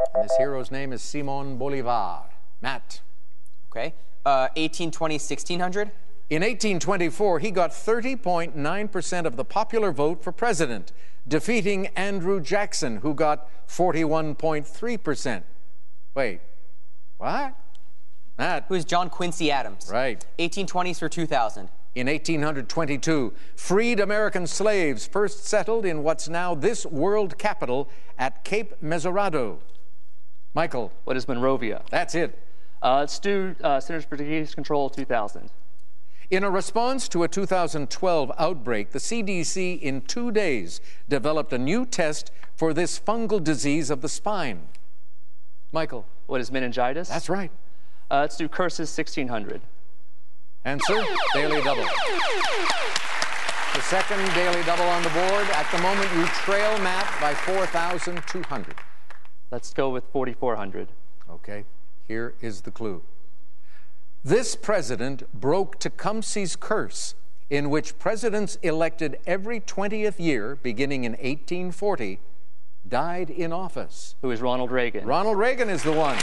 And this hero's name is Simon Bolivar. Matt. Okay. 1820, 1600. In 1824, he got 30.9% of the popular vote for president, defeating Andrew Jackson, who got 41.3%. Wait, what? Matt. Who is John Quincy Adams. Right. 1820s through 2000. In 1822, freed American slaves first settled in what's now this world capital at Cape Mesurado. Michael. What is Monrovia? That's it. Let's do Centers for Disease Control 2000. In a response to a 2012 outbreak, the CDC in 2 days developed a new test for this fungal disease of the spine. Michael. What is meningitis? That's right. Let's do curses 1600. Answer, daily double. The second daily double on the board. At the moment, you trail Matt by 4,200. Let's go with 4,400. Okay, here is the clue. This president broke Tecumseh's curse, in which presidents elected every 20th year, beginning in 1840, died in office. Who is Ronald Reagan? Ronald Reagan is the one.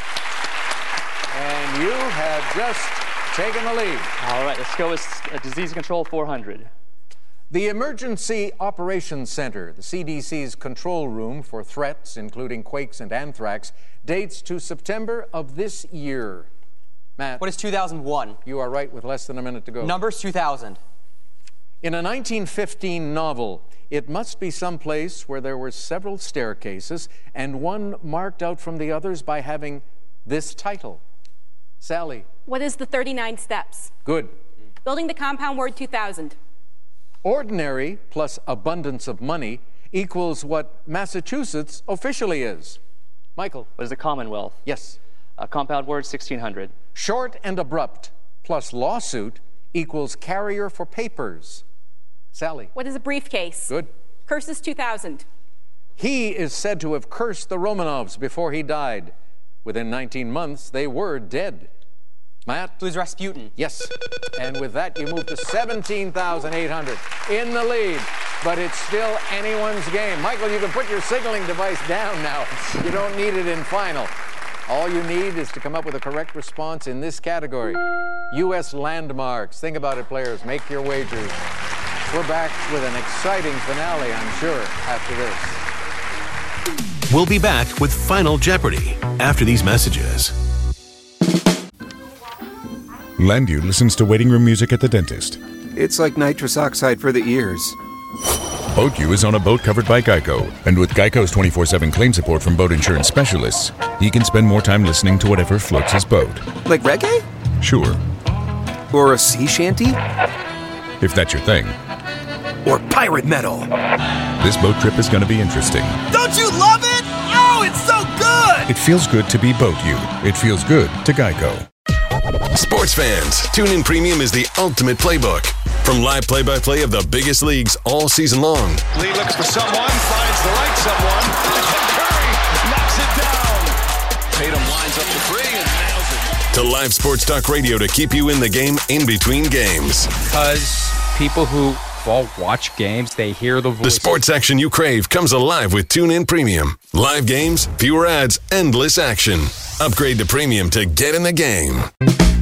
And you have just taken the lead. All right, let's go with Disease Control 400. The Emergency Operations Center, the CDC's control room for threats, including quakes and anthrax, dates to September of this year. Matt. What is 2001? You are right with less than a minute to go. Numbers 2000. In a 1915 novel, it must be someplace where there were several staircases and one marked out from the others by having this title. Sally. What is the 39 steps? Good. Building the compound word 2000. Ordinary plus abundance of money equals what Massachusetts officially is. Michael. What is the Commonwealth? Yes. Compound word 1600. Short and abrupt plus lawsuit equals carrier for papers. Sally. What is a briefcase? Good. Curses 2000. He is said to have cursed the Romanovs before he died. Within 19 months, they were dead. Matt? Who's Rasputin? Yes. And with that, you move to 17,800 in the lead. But it's still anyone's game. Michael, you can put your signaling device down now. You don't need it in final. All you need is to come up with a correct response in this category. U.S. landmarks. Think about it, players. Make your wagers. We're back with an exciting finale, I'm sure, after this. We'll be back with Final Jeopardy after these messages. Landu listens to waiting room music at the dentist. It's like nitrous oxide for the ears. BoatU is on a boat covered by Geico, and with Geico's 24/7 claim support from boat insurance specialists, he can spend more time listening to whatever floats his boat. Like reggae? Sure. Or a sea shanty? If that's your thing. Or pirate metal? This boat trip is going to be interesting. Don't you love it? Oh, it's so good! It feels good to be BoatU. It feels good to Geico. Sports fans, TuneIn Premium is the ultimate playbook. From live play-by-play of the biggest leagues all season long. Lee looks for someone, finds the right someone, and Curry knocks it down. Tatum lines up the three and nails it. To live sports talk radio to keep you in the game in between games. Because people who watch games, they hear the voice. The sports action you crave comes alive with TuneIn Premium. Live games, fewer ads, endless action. Upgrade to Premium to get in the game.